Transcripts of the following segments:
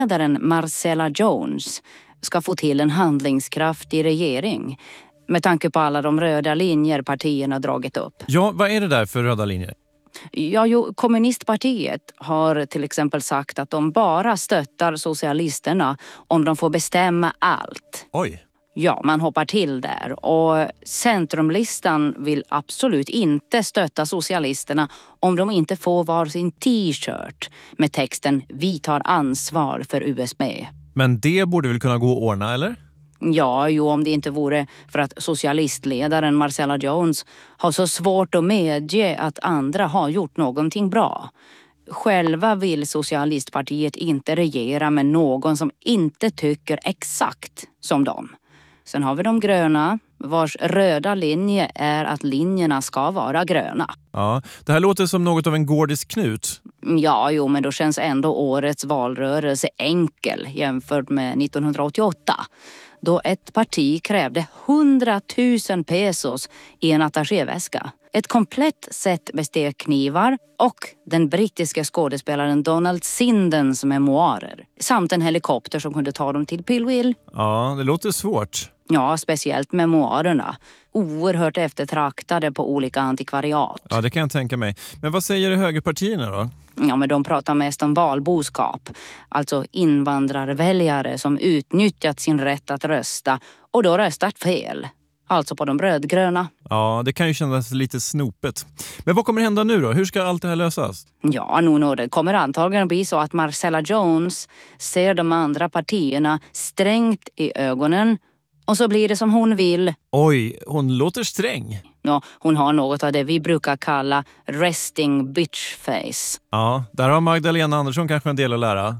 ledaren Marcella Jones ska få till en handlingskraftig regering med tanke på alla de röda linjer partierna dragit upp. Ja, vad är det där för röda linjer? Ja, kommunistpartiet har till exempel sagt att de bara stöttar socialisterna om de får bestämma allt. Oj. Ja, man hoppar till där. Och Centrumlistan vill absolut inte stötta socialisterna om de inte får varsin t-shirt med texten "Vi tar ansvar för USB". Men det borde väl kunna gå att ordna, eller? Ja, om det inte vore för att socialistledaren Marcella Jones har så svårt att medge att andra har gjort någonting bra. Själva vill socialistpartiet inte regera med någon som inte tycker exakt som dem. Sen har vi de gröna, vars röda linje är att linjerna ska vara gröna. Ja, det här låter som något av en gordisk knut. Ja, men då känns ändå årets valrörelse enkel jämfört med 1988. Då ett parti krävde 100 000 pesos i en attachéväska. Ett komplett set med stekknivar och den brittiska skådespelaren Donald Sindens memoarer. Samt en helikopter som kunde ta dem till Pillville. Ja, det låter svårt. Ja, speciellt memoarerna. Oerhört eftertraktade på olika antikvariat. Ja, det kan jag tänka mig. Men vad säger högerpartierna då? Ja, men de pratar mest om valboskap. Alltså invandrarväljare som utnyttjat sin rätt att rösta och då röstat fel. Alltså på de rödgröna. Ja, det kan ju kännas lite snopet. Men vad kommer hända nu då? Hur ska allt det här lösas? Ja, det kommer antagligen bli så att Marcella Jones ser de andra partierna strängt i ögonen. Och så blir det som hon vill. Oj, hon låter sträng. Ja, hon har något av det vi brukar kalla resting bitch face. Ja, där har Magdalena Andersson kanske en del att lära.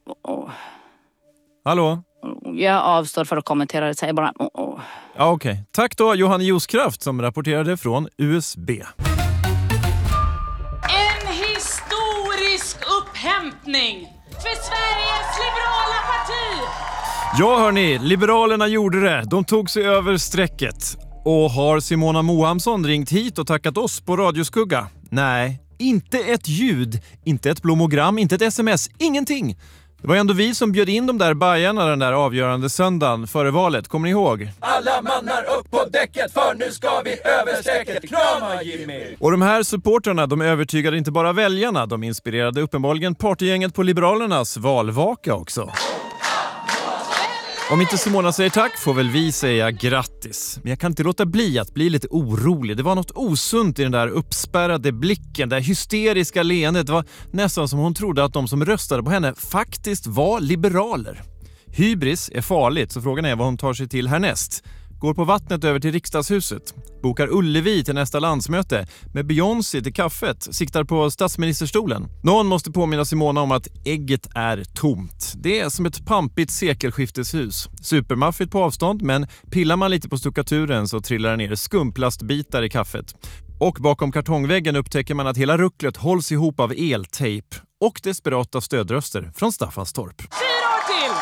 Hallå? Jag avstår för att kommentera det, säger bara. Ja, okej. Tack då, Johanne Joskraft som rapporterade från USB. En historisk upphämtning för Sveriges liberala parti. Ja hörni, Liberalerna gjorde det. De tog sig över strecket. Och har Simona Mohamsson ringt hit och tackat oss på Radioskugga? Nej, inte ett ljud, inte ett blommogram, inte ett sms, ingenting. Det var ändå vi som bjöd in de där bajarna den där avgörande söndagen före valet, kommer ni ihåg? Alla mannar upp på däcket för nu ska vi över strecket. Krama Jimmy! Och de här supporterna, de övertygade inte bara väljarna, de inspirerade uppenbarligen partygänget på Liberalernas valvaka också. Om inte Simona säger tack får väl vi säga grattis. Men jag kan inte låta bli att bli lite orolig. Det var något osunt i den där uppspärrade blicken, det hysteriska leendet. Det var nästan som hon trodde att de som röstade på henne faktiskt var liberaler. Hybris är farligt, så frågan är vad hon tar sig till härnäst. Går på vattnet över till riksdagshuset. Bokar Ullevi till nästa landsmöte. Med Beyoncé till kaffet. Siktar på statsministerstolen. Någon måste påminna Simona om att ägget är tomt. Det är som ett pampigt sekelskifteshus. Supermaffigt på avstånd, men pillar man lite på stuckaturen så trillar det ner skumplastbitar i kaffet. Och bakom kartongväggen upptäcker man att hela rucklet hålls ihop av eltejp. Och desperata stödröster från Staffanstorp. 4 år till!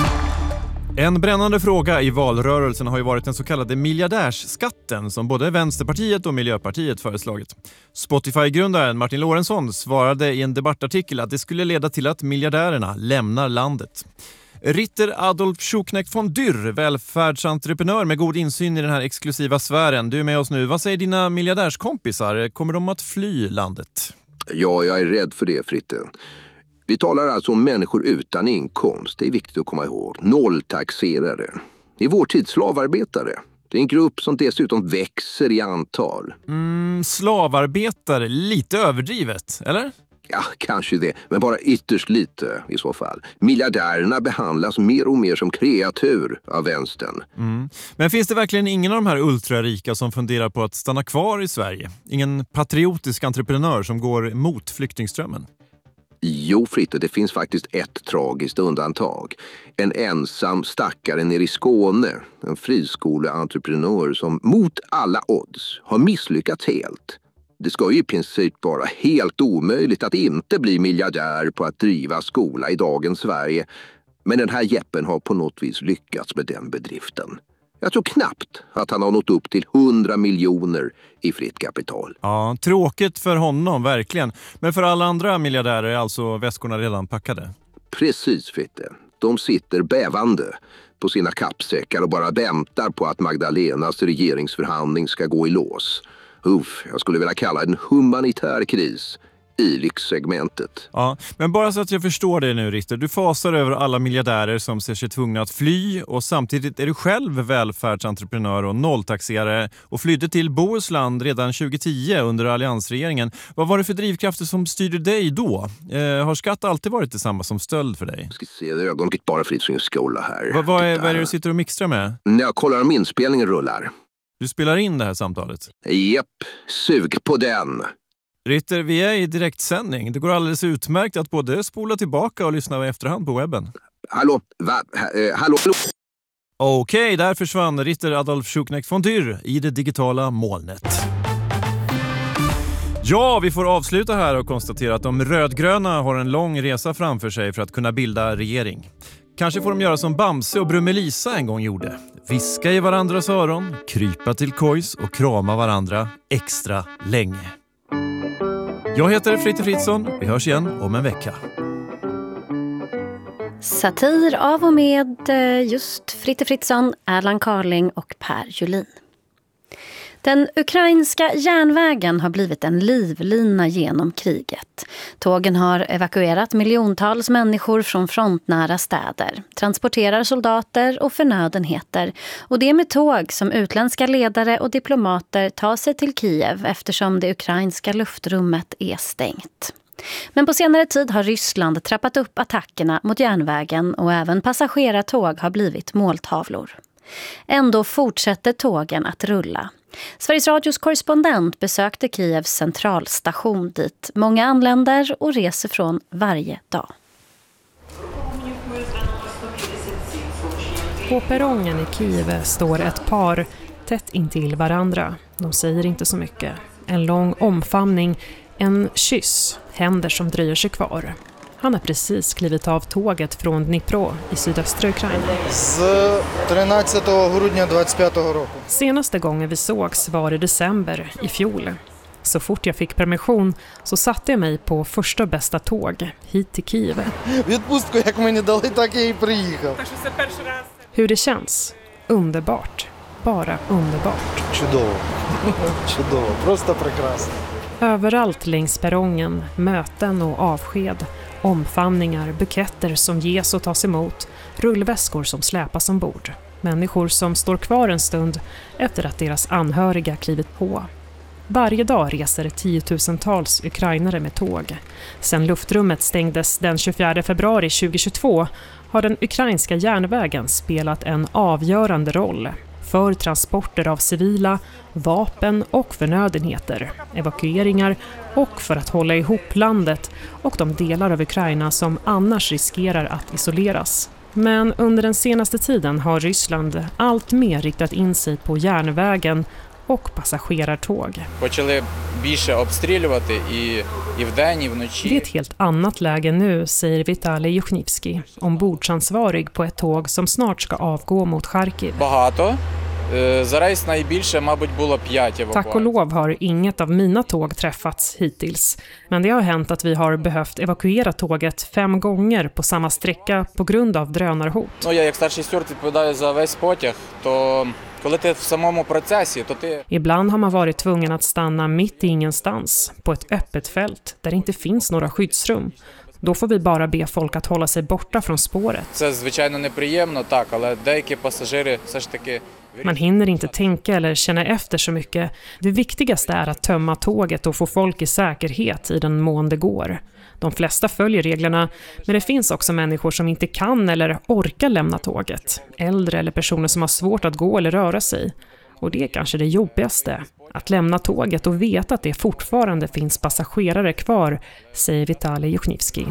En brännande fråga i valrörelsen har ju varit den så kallade miljardärsskatten som både Vänsterpartiet och Miljöpartiet föreslagit. Spotify-grundaren Martin Lorentzon svarade i en debattartikel att det skulle leda till att miljardärerna lämnar landet. Ritter Adolf Schuknecht von Dürr, välfärdsentreprenör med god insyn i den här exklusiva sfären. Du är med oss nu. Vad säger dina miljardärskompisar? Kommer de att fly landet? Ja, jag är rädd för det, Fritte. Vi talar alltså om människor utan inkomst. Det är viktigt att komma ihåg. Nolltaxerare. I vår tid slavarbetare. Det är en grupp som dessutom växer i antal. Slavarbetare, lite överdrivet, eller? Ja, kanske det. Men bara ytterst lite i så fall. Miljardärerna behandlas mer och mer som kreatur av vänstern. Men finns det verkligen ingen av de här ultrarika som funderar på att stanna kvar i Sverige? Ingen patriotisk entreprenör som går mot flyktingströmmen? Jo, Fritte, det finns faktiskt ett tragiskt undantag. En ensam stackare nere i Skåne, en friskoleentreprenör som mot alla odds har misslyckats helt. Det ska ju i princip vara helt omöjligt att inte bli miljardär på att driva skola i dagens Sverige. Men den här jeppen har på något vis lyckats med den bedriften. Jag tror knappt att han har nått upp till 100 miljoner i fritt kapital. Ja, tråkigt för honom, verkligen. Men för alla andra miljardärer är alltså väskorna redan packade? Precis, Fritte. De sitter bävande på sina kappsäckar och bara väntar på att Magdalenas regeringsförhandling ska gå i lås. Jag skulle vilja kalla det en humanitär kris i lyxsegmentet. Ja, men bara så att jag förstår det nu, Ritter. Du fasar över alla miljardärer som ser sig tvungna att fly och samtidigt är du själv välfärdsentreprenör och nolltaxerare och flydde till Bohuslän redan 2010 under alliansregeringen. Vad var det för drivkrafter som styrde dig då? Har skatt alltid varit detsamma som stöld för dig? Jag ska se det ögonblick bara fritt från skola här. Vad är det du sitter och mixtrar med? När jag kollar om inspelningen rullar. Du spelar in det här samtalet? Japp, sug på den. Ritter, vi är i direktsändning. Det går alldeles utmärkt att både spola tillbaka och lyssna i efterhand på webben. Hallå? Hallå? Okej, där försvann Ritter Adolf Schuknecht von Dürr i det digitala molnet. Ja, vi får avsluta här och konstatera att de rödgröna har en lång resa framför sig för att kunna bilda regering. Kanske får de göra som Bamse och Brummelisa en gång gjorde. Viska i varandras öron, krypa till kojs och krama varandra extra länge. Jag heter Fritte Fritzson. Vi hörs igen om en vecka. Satir av och med just Fritte Fritzson, Erland Carling och Per Julin. Den ukrainska järnvägen har blivit en livlina genom kriget. Tågen har evakuerat miljontals människor från frontnära städer, transporterar soldater och förnödenheter. Och det är med tåg som utländska ledare och diplomater tar sig till Kiev eftersom det ukrainska luftrummet är stängt. Men på senare tid har Ryssland trappat upp attackerna mot järnvägen och även passagerartåg har blivit måltavlor. Ändå fortsätter tågen att rulla. Sveriges Radios korrespondent besökte Kievs centralstation dit många anländer och reser från varje dag. På perrongen i Kiev står ett par tätt intill varandra. De säger inte så mycket. En lång omfamning, en kyss, händer som dröjer sig kvar. Han har precis klivit av tåget från Dnipro i sydöstra Ukraina. Senaste gången vi sågs var i december i fjol. Så fort jag fick permission så satte jag mig på första bästa tåg hit till Kiev. Hur det känns? Underbart. Bara underbart. Överallt längs perrongen, möten och avsked. Omfamningar, buketter som ges och tas emot, rullväskor som släpas ombord. Människor som står kvar en stund efter att deras anhöriga klivit på. Varje dag reser tiotusentals ukrainare med tåg. Sedan luftrummet stängdes den 24 februari 2022 har den ukrainska järnvägen spelat en avgörande roll för transporter av civila, vapen och förnödenheter, evakueringar och för att hålla ihop landet och de delar av Ukraina som annars riskerar att isoleras. Men under den senaste tiden har Ryssland allt mer riktat in sig på järnvägen och passagerartåg. Det är ett helt annat läge nu, säger Vitalij Juchnyvskij, ombordsansvarig på ett tåg som snart ska avgå mot Charkiv. Tack och lov har inget av mina tåg träffats hittills. Men det har hänt att vi har behövt evakuera tåget 5 gånger på samma sträcka på grund av drönarhot. Ibland har man varit tvungen att stanna mitt i ingenstans, på ett öppet fält där det inte finns några skyddsrum. Då får vi bara be folk att hålla sig borta från spåret. Man hinner inte tänka eller känna efter så mycket. Det viktigaste är att tömma tåget och få folk i säkerhet i den mån det går. De flesta följer reglerna, men det finns också människor som inte kan eller orkar lämna tåget. Äldre eller personer som har svårt att gå eller röra sig. Och det är kanske det jobbigaste. Att lämna tåget och veta att det fortfarande finns passagerare kvar, säger Vitalij Juchnyvskij.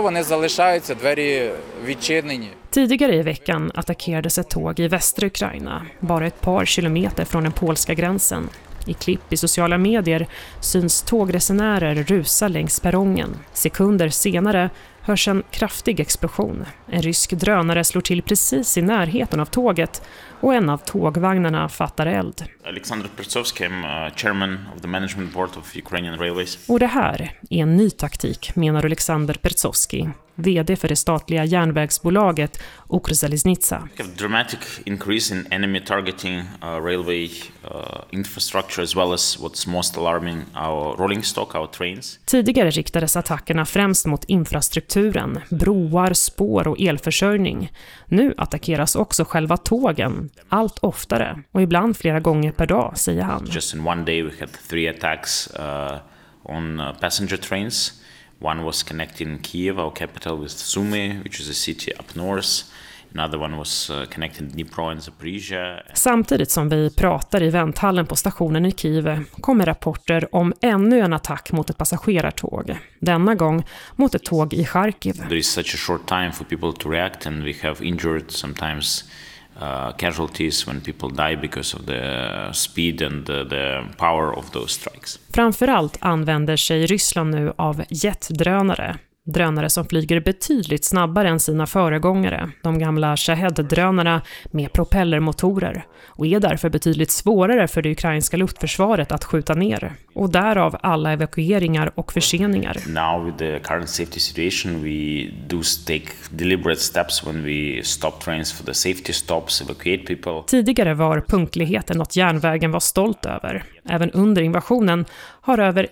Tidigare i veckan attackerades ett tåg i västra Ukraina, bara ett par kilometer från den polska gränsen. I klipp i sociala medier syns tågresenärer rusa längs perrongen. Sekunder senare hörs en kraftig explosion. En rysk drönare slår till precis i närheten av tåget och en av tågvagnarna fattar eld. Alexander Pertsovsky, chairman of the management board of Ukrainian Railways. Och det här är en ny taktik, menar Alexander Pertsovsky. vd för det statliga järnvägsbolaget Ukrzaliznytsa. We have dramatic increase in enemy targeting railway infrastructure as well as what's most alarming, our rolling stock, our trains. Tidigare riktades attackerna främst mot infrastrukturen, broar, spår och elförsörjning. Nu attackeras också själva tågen, allt oftare och ibland flera gånger per dag, säger han. Just in one day we had 3 attacks on passenger trains. One was connecting Kiev, our capital, with Sumy, which is a city up north. Another one was connecting Dnipro and Zaporizhia. Samtidigt som vi pratar i vänthallen på stationen i Kiev kommer rapporter om ännu en attack mot ett passagerartåg. Denna gång mot ett tåg i Kharkiv. There is such a short time for people to react and we have injured sometimes casualties when people die because of the speed and the power of those strikes. Framförallt använder sig Ryssland nu av jetdrönare. Drönare som flyger betydligt snabbare än sina föregångare, de gamla Shahed-drönarna med propellermotorer, och är därför betydligt svårare för det ukrainska luftförsvaret att skjuta ner. Och därav alla evakueringar och förseningar. Now with the current safety situation we do take deliberate steps when we stop trains for the safety stops, evacuate people. Tidigare var punktligheten något järnvägen var stolt över. Även under invasionen har över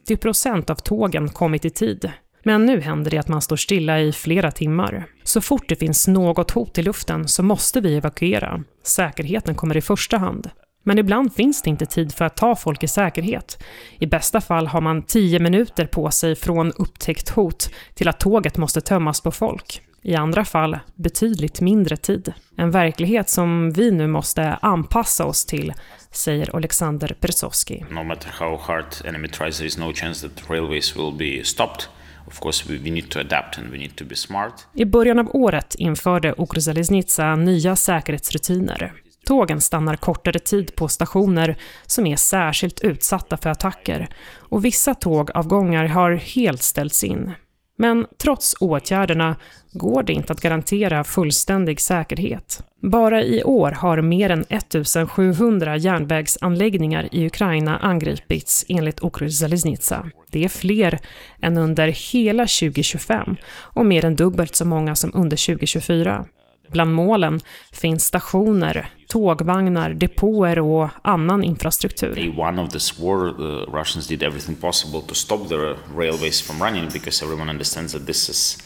90% av tågen kommit i tid. Men nu händer det att man står stilla i flera timmar. Så fort det finns något hot i luften så måste vi evakuera. Säkerheten kommer i första hand. Men ibland finns det inte tid för att ta folk i säkerhet. I bästa fall har man 10 minuter på sig från upptäckt hot till att tåget måste tömmas på folk. I andra fall betydligt mindre tid. En verklighet som vi nu måste anpassa oss till, säger Alexander Persovsky. No matter how hard enemy tries, there is no chance that railways will be stopped. Of course, we need to adapt and we need to be smart. I början av året införde Ukrzaliznytsa nya säkerhetsrutiner. Tågen stannar kortare tid på stationer som är särskilt utsatta för attacker och vissa tågavgångar har helt ställts in. Men trots åtgärderna går det inte att garantera fullständig säkerhet. Bara i år har mer än 1700 järnvägsanläggningar i Ukraina angripits enligt Ukrzaliznytsa. Det är fler än under hela 2025 och mer än dubbelt så många som under 2024. Bland målen finns stationer, tågvagnar, depåer och annan infrastruktur. Day one of this war, the Russians did everything possible to stop the railways from running because everyone understands that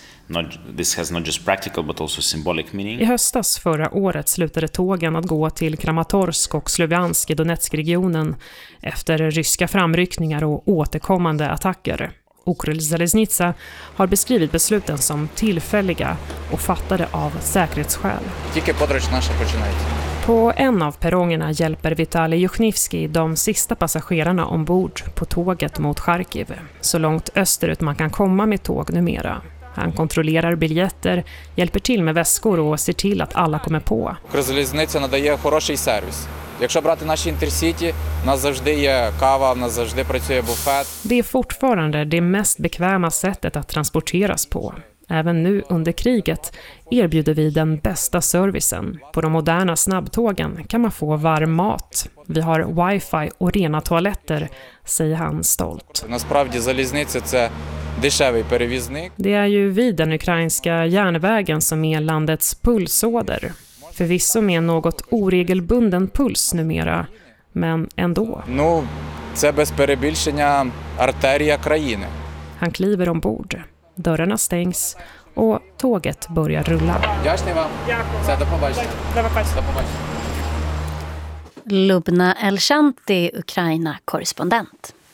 this has not just practical but also symbolic meaning. I höstas förra året slutade tågen att gå till Kramatorsk och Sloviansk i Donetsk-regionen efter ryska framryckningar och återkommande attacker. Ukrzaliznytsa har beskrivit besluten som tillfälliga och fattade av säkerhetsskäl. På en av perrongerna hjälper Vitali Juchnivski de sista passagerarna ombord på tåget mot Kharkiv, så långt österut man kan komma med tåg numera. Han kontrollerar biljetter, hjälper till med väskor och ser till att alla kommer på. Ukrzaliznytsa надає хороший сервіс. Якщо брати наші Intercity, нас завжди є кава, нас завжди працює буфет. Det är fortfarande det mest bekväma sättet att transporteras på. Även nu under kriget erbjuder vi den bästa servicen. På de moderna snabbtågen kan man få varm mat. Vi har wifi och rena toaletter, säger han stolt. Насправді залізниця це дешевий перевізник. Det är ju vid den ukrainska järnvägen som är landets pulsåder. Förvisso med något oregelbunden puls numera, men ändå. Ну, це без перебільшення артерія країни. Han kliver ombord. Dörrarna stängs och tåget börjar rulla. Дякую вам. Все, до побачення. До побачення. Lubna Elshanti, Ukraina-korrespondent.